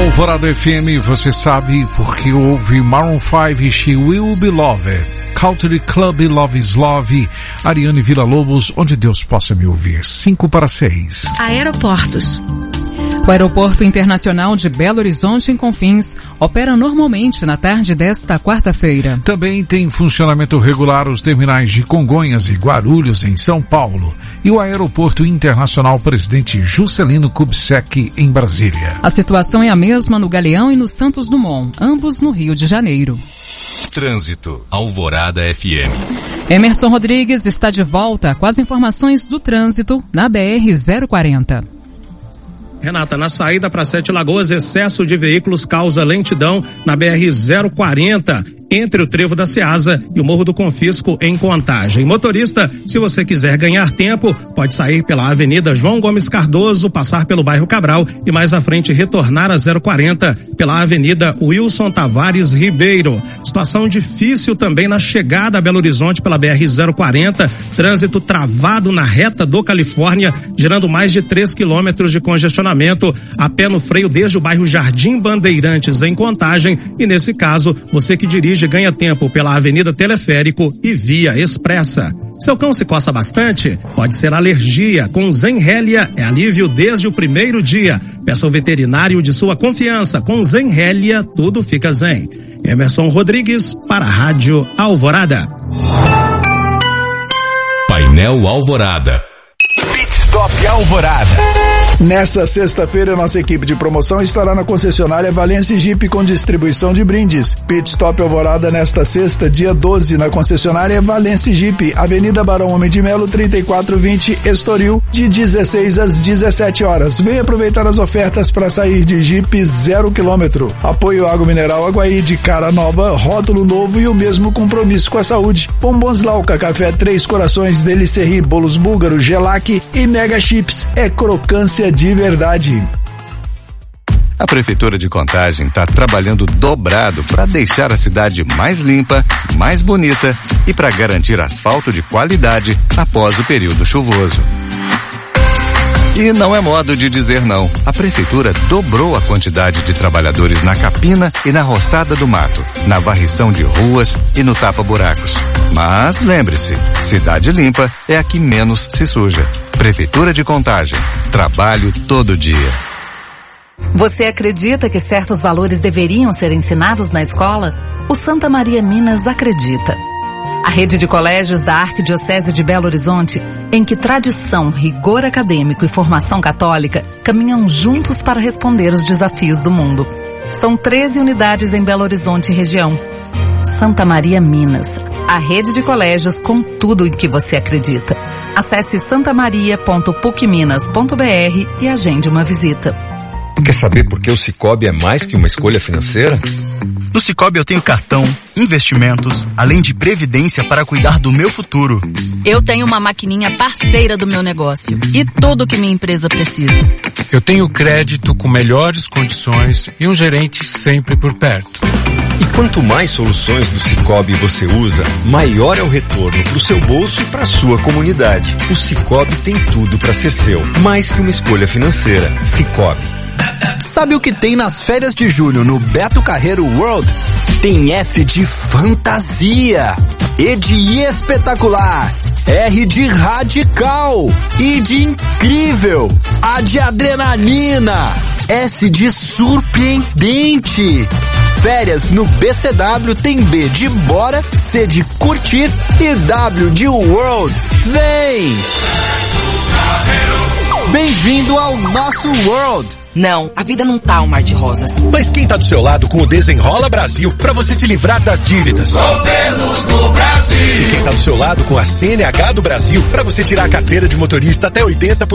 Alvorada FM, você sabe porque ouve Maroon 5, She Will Be Loved, Country Club, Love is Love, Ariane Villa-Lobos, onde Deus possa me ouvir. 5:06. Aeroportos. O Aeroporto Internacional de Belo Horizonte, em Confins, opera normalmente na tarde desta quarta-feira. Também tem funcionamento regular os terminais de Congonhas e Guarulhos, em São Paulo, e o Aeroporto Internacional Presidente Juscelino Kubitschek, em Brasília. A situação é a mesma no Galeão e no Santos Dumont, ambos no Rio de Janeiro. Trânsito, Alvorada FM. Emerson Rodrigues está de volta com as informações do trânsito na BR-040. Renata, na saída para Sete Lagoas, excesso de veículos causa lentidão na BR-040, entre o Trevo da Ceasa e o Morro do Confisco, em Contagem. Motorista, se você quiser ganhar tempo, pode sair pela Avenida João Gomes Cardoso, passar pelo bairro Cabral e mais à frente retornar a 040 pela Avenida Wilson Tavares Ribeiro. Situação difícil também na chegada a Belo Horizonte pela BR-040, trânsito travado na reta do Califórnia, gerando mais de 3 quilômetros de congestionamento a pé no freio desde o bairro Jardim Bandeirantes, em Contagem, e nesse caso, você que dirige ganha tempo pela Avenida Teleférico e Via Expressa. Seu cão se coça bastante? Pode ser alergia. Com Zenrelia é alívio desde o primeiro dia. Peça ao veterinário de sua confiança. Com Zenrelia, tudo fica zen. Emerson Rodrigues, para a Rádio Alvorada. Painel Alvorada. Pit Stop Alvorada. Nessa sexta-feira, nossa equipe de promoção estará na concessionária Valence Jeep com distribuição de brindes. Pit Stop Alvorada nesta sexta, dia 12, na concessionária Valence Jeep, Avenida Barão Homem de Melo, 3420, Estoril, de 16 às 17 horas. Venha aproveitar as ofertas para sair de Jeep 0 km. Apoio Água Mineral Aguaí de cara nova, rótulo novo e o mesmo compromisso com a saúde. Bombons Lauca, Café Três Corações, Delicerie, Bolos Búlgaro, Gelac e Mega Chips. É crocância de verdade. A Prefeitura de Contagem está trabalhando dobrado para deixar a cidade mais limpa, mais bonita e para garantir asfalto de qualidade após o período chuvoso. E não é modo de dizer não. A Prefeitura dobrou a quantidade de trabalhadores na capina e na roçada do mato, na varrição de ruas e no tapa-buracos. Mas lembre-se, cidade limpa é a que menos se suja. Prefeitura de Contagem. Trabalho todo dia. Você acredita que certos valores deveriam ser ensinados na escola? O Santa Maria Minas acredita. A rede de colégios da Arquidiocese de Belo Horizonte, em que tradição, rigor acadêmico e formação católica caminham juntos para responder os desafios do mundo. São 13 unidades em Belo Horizonte e região. Santa Maria Minas, a rede de colégios com tudo em que você acredita. Acesse santamaria.pucminas.br e agende uma visita. Quer saber por que o Sicoob é mais que uma escolha financeira? No Sicoob eu tenho cartão, investimentos, além de previdência para cuidar do meu futuro. Eu tenho uma maquininha parceira do meu negócio e tudo que minha empresa precisa. Eu tenho crédito com melhores condições e um gerente sempre por perto. E quanto mais soluções do Sicoob você usa, maior é o retorno para o seu bolso e para a sua comunidade. O Sicoob tem tudo para ser seu, mais que uma escolha financeira. Sicoob. Sabe o que tem nas férias de julho no Beto Carreiro World? Tem F de fantasia, E de espetacular, R de radical, I de incrível, A de adrenalina, S de surpreendente. Férias no BCW tem B de bora, C de curtir e W de World. Vem! Bem-vindo ao nosso World! Não, a vida não tá um mar de rosas. Mas quem tá do seu lado com o Desenrola Brasil pra você se livrar das dívidas? Governo do Brasil! E quem tá do seu lado com a CNH do Brasil pra você tirar a carteira de motorista até 80%